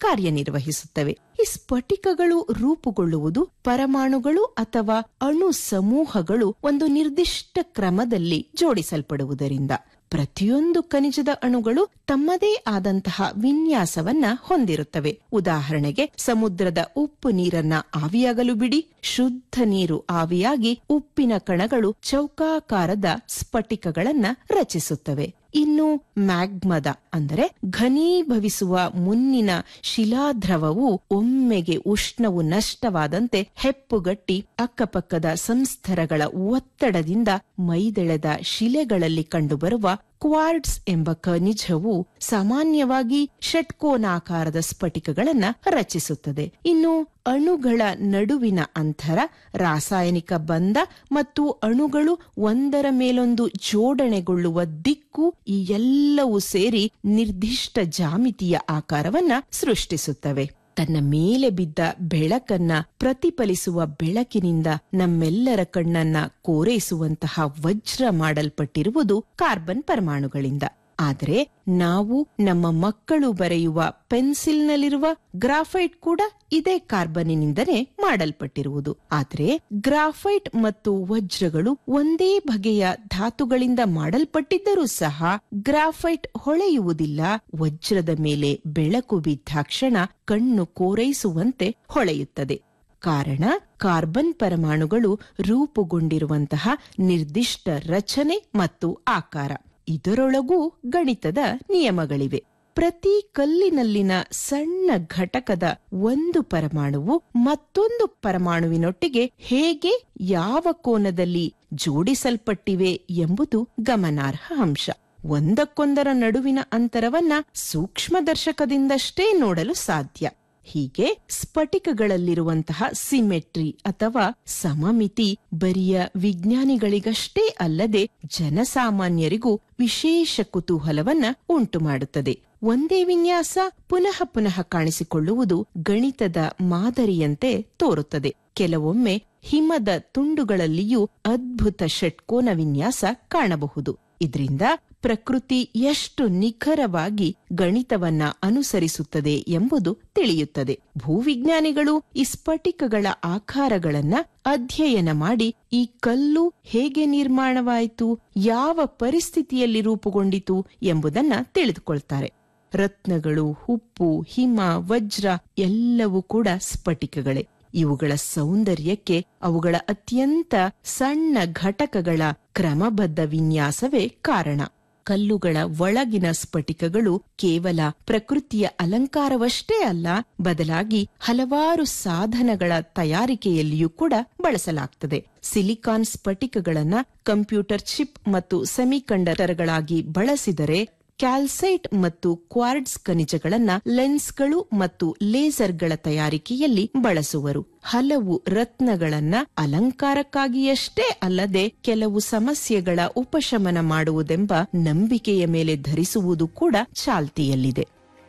ಕಾರ್ಯನಿರ್ವಹಿಸುತ್ತವೆ. ಈ ಸ್ಫಟಿಕಗಳು ರೂಪುಗೊಳ್ಳುವುದು ಪರಮಾಣುಗಳು ಅಥವಾ ಅಣು ಸಮೂಹಗಳು ಒಂದು ನಿರ್ದಿಷ್ಟ ಕ್ರಮದಲ್ಲಿ ಜೋಡಿಸಲ್ಪಡುವುದರಿಂದ. ಪ್ರತಿಯೊಂದು ಖನಿಜದ ಅಣುಗಳು ತಮ್ಮದೇ ಆದಂತಹ ವಿನ್ಯಾಸವನ್ನ ಹೊಂದಿರುತ್ತವೆ. ಉದಾಹರಣೆಗೆ, ಸಮುದ್ರದ ಉಪ್ಪು ನೀರನ್ನ ಆವಿಯಾಗಲು ಬಿಡಿ, ಶುದ್ಧ ನೀರು ಆವಿಯಾಗಿ ಉಪ್ಪಿನ ಕಣಗಳು ಚೌಕಾಕಾರದ ಸ್ಫಟಿಕಗಳನ್ನ ರಚಿಸುತ್ತವೆ. ಇನ್ನು ಮ್ಯಾಗ್ಮದ ಅಂದರೆ ಘನೀಭವಿಸುವ ಮುನ್ನಿನ ಶಿಲಾದ್ರವವು ಒಮ್ಮೆಗೆ ಉಷ್ಣವು ನಷ್ಟವಾದಂತೆ ಹೆಪ್ಪುಗಟ್ಟಿ ಅಕ್ಕಪಕ್ಕದ ಸಂಸ್ಥರಗಳ ಒತ್ತಡದಿಂದ ಮೈದೆಳೆದ ಶಿಲೆಗಳಲ್ಲಿ ಕಂಡುಬರುವ ಕ್ವಾರ್ಟ್ಸ್ ಎಂಬ ಖನಿಜವು ಸಾಮಾನ್ಯವಾಗಿ ಷಟ್ಕೋನಾಕಾರದ ಸ್ಫಟಿಕಗಳನ್ನ ರಚಿಸುತ್ತದೆ. ಇನ್ನು ಅಣುಗಳ ನಡುವಿನ ಅಂತರ, ರಾಸಾಯನಿಕ ಬಂಧ ಮತ್ತು ಅಣುಗಳು ಒಂದರ ಮೇಲೊಂದು ಜೋಡಣೆಗೊಳ್ಳುವ ದಿಕ್ಕು, ಈ ಎಲ್ಲವೂ ಸೇರಿ ನಿರ್ದಿಷ್ಟ ಜಾಮಿತಿಯ ಆಕಾರವನ್ನ ಸೃಷ್ಟಿಸುತ್ತವೆ. ತನ್ನ ಮೇಲೆ ಬಿದ್ದ ಬೆಳಕನ್ನ ಪ್ರತಿಫಲಿಸುವ ಬೆಳಕಿನಿಂದ ನಮ್ಮೆಲ್ಲರ ಕಣ್ಣನ್ನ ಕೋರೈಸುವಂತಹ ವಜ್ರ ಮಾಡಲ್ಪಟ್ಟಿರುವುದು ಕಾರ್ಬನ್ ಪರಮಾಣುಗಳಿಂದ. ಆದರೆ ನಾವು ನಮ್ಮ ಮಕ್ಕಳು ಬರೆಯುವ ಪೆನ್ಸಿಲ್ನಲ್ಲಿರುವ ಗ್ರಾಫೈಟ್ ಕೂಡ ಇದೇ ಕಾರ್ಬನ್ನಿನಿಂದಲೇ ಮಾಡಲ್ಪಟ್ಟಿರುವುದು. ಆದರೆ ಗ್ರಾಫೈಟ್ ಮತ್ತು ವಜ್ರಗಳು ಒಂದೇ ಬಗೆಯ ಧಾತುಗಳಿಂದ ಮಾಡಲ್ಪಟ್ಟಿದ್ದರೂ ಸಹ ಗ್ರಾಫೈಟ್ ಹೊಳೆಯುವುದಿಲ್ಲ. ವಜ್ರದ ಮೇಲೆ ಬೆಳಕು ಬಿದ್ದಾಕ್ಷಣ ಕಣ್ಣು ಕೋರೈಸುವಂತೆ ಹೊಳೆಯುತ್ತದೆ. ಕಾರಣ, ಕಾರ್ಬನ್ ಪರಮಾಣುಗಳು ರೂಪುಗೊಂಡಿರುವಂತಹ ನಿರ್ದಿಷ್ಟ ರಚನೆ ಮತ್ತು ಆಕಾರ. ಇದರೊಳಗೂ ಗಣಿತದ ನಿಯಮಗಳಿವೆ. ಪ್ರತಿ ಕಲ್ಲಿನಲ್ಲಿನ ಸಣ್ಣ ಘಟಕದ ಒಂದು ಪರಮಾಣುವು ಮತ್ತೊಂದು ಪರಮಾಣುವಿನೊಟ್ಟಿಗೆ ಹೇಗೆ, ಯಾವ ಕೋನದಲ್ಲಿ ಜೋಡಿಸಲ್ಪಟ್ಟಿವೆ ಎಂಬುದು ಗಮನಾರ್ಹ ಅಂಶ. ಒಂದಕ್ಕೊಂದರ ನಡುವಿನ ಅಂತರವನ್ನ ಸೂಕ್ಷ್ಮದರ್ಶಕದಿಂದಷ್ಟೇ ನೋಡಲು ಸಾಧ್ಯ. ಹೀಗೆ ಸ್ಫಟಿಕಗಳಲ್ಲಿರುವಂತಹ ಸಿಮೆಟ್ರಿ ಅಥವಾ ಸಮಮಿತಿ ಬರಿಯ ವಿಜ್ಞಾನಿಗಳಿಗಷ್ಟೇ ಅಲ್ಲದೆ ಜನಸಾಮಾನ್ಯರಿಗೂ ವಿಶೇಷ ಕುತೂಹಲವನ್ನ ಉಂಟುಮಾಡುತ್ತದೆ. ಒಂದೇ ವಿನ್ಯಾಸ ಪುನಃ ಪುನಃ ಕಾಣಿಸಿಕೊಳ್ಳುವುದು ಗಣಿತದ ಮಾದರಿಯಂತೆ ತೋರುತ್ತದೆ. ಕೆಲವೊಮ್ಮೆ ಹಿಮದ ತುಂಡುಗಳಲ್ಲಿಯೂ ಅದ್ಭುತ ಷಟ್ಕೋನ ವಿನ್ಯಾಸ ಕಾಣಬಹುದು. ಇದರಿಂದ ಪ್ರಕೃತಿ ಎಷ್ಟು ನಿಖರವಾಗಿ ಗಣಿತವನ್ನ ಅನುಸರಿಸುತ್ತದೆ ಎಂಬುದು ತಿಳಿಯುತ್ತದೆ. ಭೂವಿಜ್ಞಾನಿಗಳು ಈ ಸ್ಫಟಿಕಗಳ ಆಕಾರಗಳನ್ನ ಅಧ್ಯಯನ ಮಾಡಿ ಈ ಕಲ್ಲು ಹೇಗೆ ನಿರ್ಮಾಣವಾಯಿತು, ಯಾವ ಪರಿಸ್ಥಿತಿಯಲ್ಲಿ ರೂಪುಗೊಂಡಿತು ಎಂಬುದನ್ನ ತಿಳಿದುಕೊಳ್ತಾರೆ. ರತ್ನಗಳು, ಉಪ್ಪು, ಹಿಮ, ವಜ್ರ ಎಲ್ಲವೂ ಕೂಡ ಸ್ಫಟಿಕಗಳೇ. ಇವುಗಳ ಸೌಂದರ್ಯಕ್ಕೆ ಅವುಗಳ ಅತ್ಯಂತ ಸಣ್ಣ ಘಟಕಗಳ ಕ್ರಮಬದ್ಧ ವಿನ್ಯಾಸವೇ ಕಾರಣ. ಕಲ್ಲುಗಳ ಒಳಗಿನ ಸ್ಫಟಿಕಗಳು ಕೇವಲ ಪ್ರಕೃತಿಯ ಅಲಂಕಾರವಷ್ಟೇ ಅಲ್ಲ, ಬದಲಾಗಿ ಹಲವಾರು ಸಾಧನಗಳ ತಯಾರಿಕೆಯಲ್ಲಿಯೂ ಕೂಡ ಬಳಸಲಾಗ್ತದೆ. ಸಿಲಿಕಾನ್ ಸ್ಫಟಿಕಗಳನ್ನ ಕಂಪ್ಯೂಟರ್ ಚಿಪ್ ಮತ್ತು ಸೆಮಿಕಂಡಕ್ಟರ್ಗಳಾಗಿ ಬಳಸಿದರೆ, ಕ್ಯಾಲ್ಸೈಟ್ ಮತ್ತು ಕ್ವಾರ್ಟ್ಸ್ ಖನಿಜಗಳನ್ನ ಲೆನ್ಸ್ಗಳು ಮತ್ತು ಲೇಸರ್ಗಳ ತಯಾರಿಕೆಯಲ್ಲಿ ಬಳಸುವರು. ಹಲವು ರತ್ನಗಳನ್ನ ಅಲಂಕಾರಕ್ಕಾಗಿಯಷ್ಟೇ ಅಲ್ಲದೆ ಕೆಲವು ಸಮಸ್ಯೆಗಳ ಉಪಶಮನ ಮಾಡುವುದೆಂಬ ನಂಬಿಕೆಯ ಮೇಲೆ ಧರಿಸುವುದು ಕೂಡ ಚಾಲ್ತಿಯಲ್ಲಿದೆ.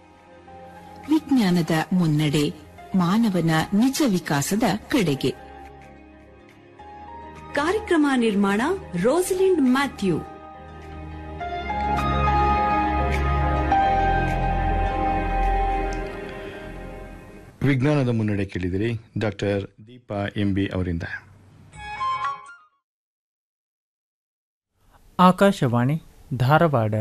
ವಿಜ್ಞಾನದ ಮುನ್ನಡೆ ಮಾನವನ ನಿಜ ವಿಕಾಸದ ಕಡೆಗೆ. ಕಾರ್ಯಕ್ರಮ ನಿರ್ಮಾಣ ರೋಸಲಿಂಡ್ ಮ್ಯಾಥ್ಯೂ. ವಿಜ್ಞಾನದ ಮುನ್ನಡೆ ಕೇಳಿದಿರಿ ಡಾಕ್ಟರ್ ದೀಪಾ ಎಂಬಿ ಅವರಿಂದ. ಆಕಾಶವಾಣಿ ಧಾರವಾಡ.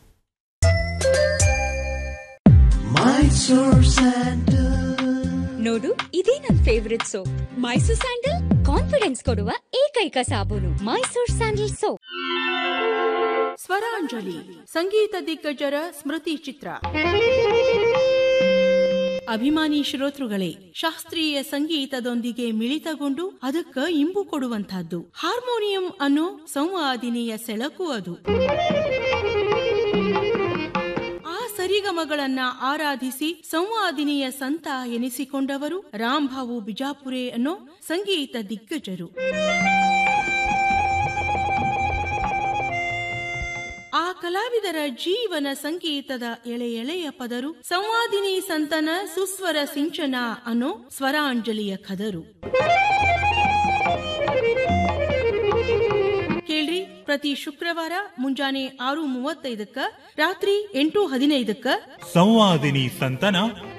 ನೋಡು, ಇದೇ ನನ್ favourite soap. Mysore sandal confidence ಕೊಡುವ ಏಕೈಕ ಸಾಬೂನು. Mysore sandal soap. ಸ್ವರಾಂಜಲಿ ಸಂಗೀತ ದಿಗ್ಗಜರ ಸ್ಮೃತಿ ಚಿತ್ರ. ಅಭಿಮಾನಿ ಶ್ರೋತೃಗಳೇ, ಶಾಸ್ತ್ರೀಯ ಸಂಗೀತದೊಂದಿಗೆ ಮಿಳಿತಗೊಂಡು ಅದಕ್ಕ ಇಂಬು ಕೊಡುವಂತಹದ್ದು ಹಾರ್ಮೋನಿಯಂ ಅನ್ನೋ ಸಂವಾದಿನಿಯ ಸೆಳಕು ಅದು. ಆ ಸರಿಗಮಗಳನ್ನ ಆರಾಧಿಸಿ ಸಂವಾದಿನಿಯ ಸಂತ ಎನಿಸಿಕೊಂಡವರು ರಾಂಭಾವು ಬಿಜಾಪುರೆ ಅನ್ನೋ ಸಂಗೀತ ದಿಗ್ಗಜರು. ಆ ಕಲಾವಿದರ ಜೀವನ ಸಂಗೀತದ ಎಳೆ ಎಳೆಯ ಪದರು, ಸಂವಾದಿನಿ ಸಂತನ ಸುಸ್ವರ ಸಿಂಚನ ಅನ್ನೋ ಸ್ವರಾಂಜಲಿಯ ಕದರು. ಕೇಳ್ರಿ, ಪ್ರತಿ ಶುಕ್ರವಾರ ಮುಂಜಾನೆ 6:35, ರಾತ್ರಿ 8:15 ಸಂವಾದಿನಿ ಸಂತನ